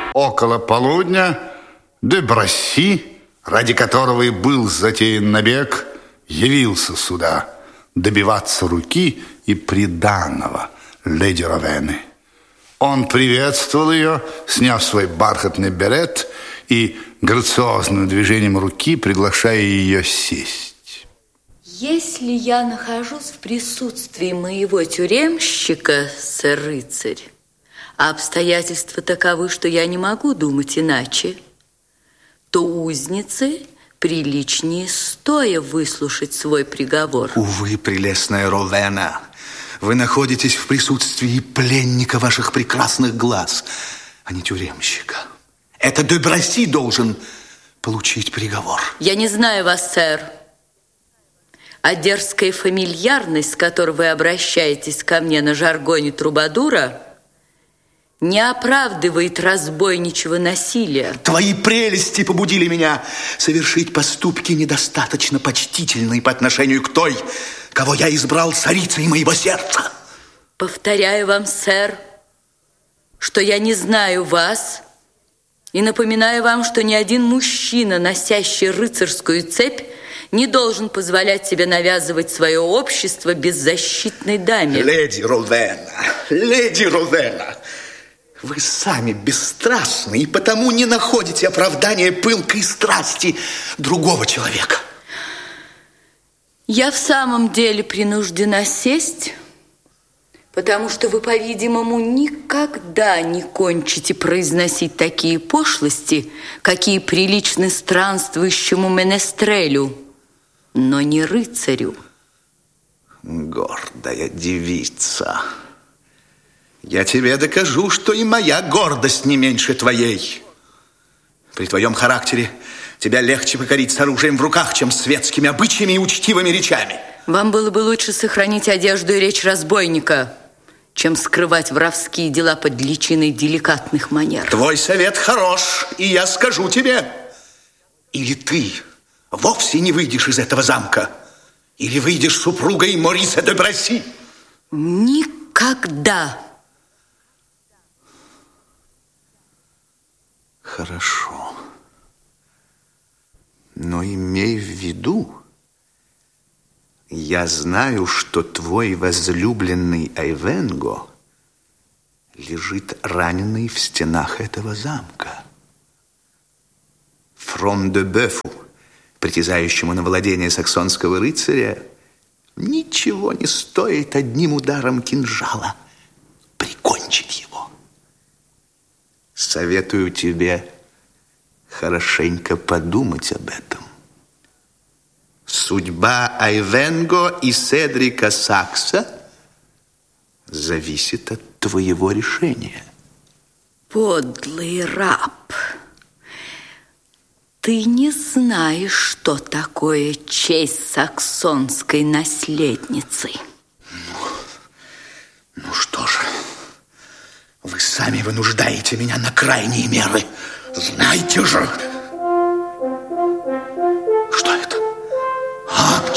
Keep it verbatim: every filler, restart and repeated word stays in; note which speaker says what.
Speaker 1: Около полудня де Бросси, ради которого и был затеян набег, явился сюда добиваться руки и приданого леди Ровены. Он приветствовал ее, сняв свой бархатный берет и грациозным движением руки приглашая ее сесть.
Speaker 2: Если я нахожусь в присутствии моего тюремщика, сэр-рыцарь, а обстоятельства таковы, что я не могу думать иначе, то узнице приличнее стоя выслушать свой приговор.
Speaker 3: Увы, прелестная Ровена, вы находитесь в присутствии пленника ваших прекрасных глаз, а не тюремщика. Это де Бросси должен получить приговор.
Speaker 2: Я не знаю вас, сэр. А дерзкая фамильярность, с которой вы обращаетесь ко мне на жаргоне трубадура, не оправдывает разбойничьего насилия.
Speaker 3: Твои прелести побудили меня совершить поступки недостаточно почтительные по отношению к той, кого я избрал царицей моего сердца.
Speaker 2: Повторяю вам, сэр, что я не знаю вас, и напоминаю вам, что ни один мужчина, носящий рыцарскую цепь, не должен позволять себе навязывать свое общество беззащитной даме.
Speaker 3: Леди Ровена, леди Ровена, вы сами бесстрастны и потому не находите оправдания пылкой страсти другого человека.
Speaker 2: Я в самом деле принуждена сесть, потому что вы, по-видимому, никогда не кончите произносить такие пошлости, какие приличны странствующему менестрелю, но не рыцарю.
Speaker 3: Гордая девица, я тебе докажу, что и моя гордость не меньше твоей. При твоем характере тебя легче покорить с оружием в руках, чем с светскими обычаями и учтивыми речами.
Speaker 2: Вам было бы лучше сохранить одежду и речь разбойника, чем скрывать воровские дела под личиной деликатных манер.
Speaker 3: Твой совет хорош, и я скажу тебе. Или ты вовсе не выйдешь из этого замка, или выйдешь супругой Мориса де Бросси.
Speaker 2: Никогда.
Speaker 3: Хорошо. Но имей в виду, я знаю, что твой возлюбленный Айвенго лежит раненый в стенах этого замка. Фрон де Бефу, притязающему на владение саксонского рыцаря, ничего не стоит одним ударом кинжала прикончить его. Советую тебе хорошенько подумать об этом. Судьба Айвенго и Седрика Сакса зависит от твоего решения.
Speaker 2: Подлый раб, ты не знаешь, что такое честь саксонской наследницы.
Speaker 3: Ну, ну что же, вы сами вынуждаете меня на крайние меры. Знаете же...